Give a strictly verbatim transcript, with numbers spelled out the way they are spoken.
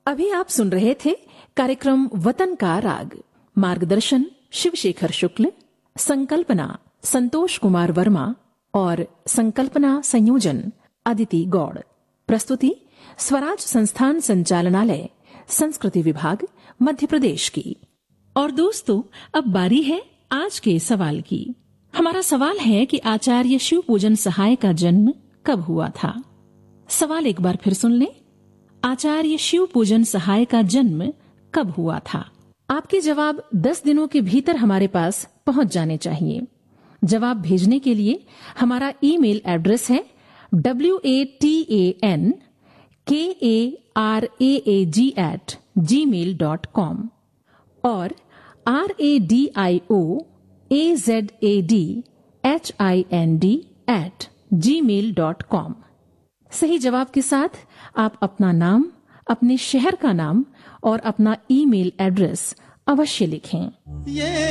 अभी आप सुन रहे थे कार्यक्रम वतन का राग। मार्गदर्शन शिवशेखर शुक्ल, संकल्पना संतोष कुमार वर्मा और संकल्पना संयोजन अदिति गौड़। प्रस्तुति स्वराज संस्थान संचालनालय, संस्कृति विभाग, मध्य प्रदेश की। और दोस्तों, अब बारी है आज के सवाल की। हमारा सवाल है कि आचार्य शिव पूजन सहाय का जन्म कब हुआ था। सवाल एक बार फिर सुन लें। आचार्य शिव पूजन सहाय का जन्म कब हुआ था? आपके जवाब दस दिनों के भीतर हमारे पास पहुंच जाने चाहिए। जवाब भेजने के लिए हमारा ईमेल एड्रेस है W A T A N के A R A A ji eight ji mail dot com और R A D I O A Z A D H I N D eight ji mail dot com. सही जवाब के साथ आप अपना नाम, अपने शहर का नाम और अपना ईमेल एड्रेस अवश्य लिखें।